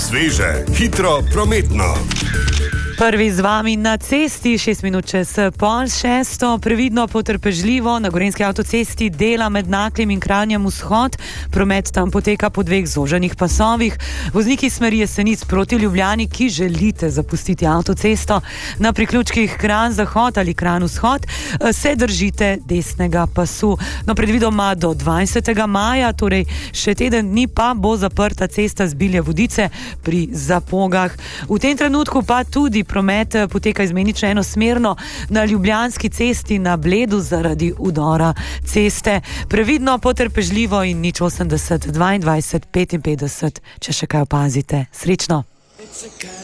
Sveže, hitro, prometno. Prvi z vami na cesti, 6 minut čez 5:30, previdno, potrpežljivo, na gorenjski avtocesti dela med Naklem in Kranjem vzhod, promet tam poteka po dveh zoženih pasovih. Vozniki smeri Jesenic proti Ljubljani, ki želite zapustiti avtocesto na priključkih Kranj zahod ali Kranj vzhod, se držite desnega pasu. No, predvidoma do 20. maja, torej še teden dni, pa bo zaprta cesta z Bilje Vodice pri Zapogah. V tem trenutku pa tudi promet poteka izmenično enosmerno na Ljubljanski cesti na Bledu zaradi udora ceste. Previdno, potrpežljivo in 080 22 55, če še kaj opazite. Srečno!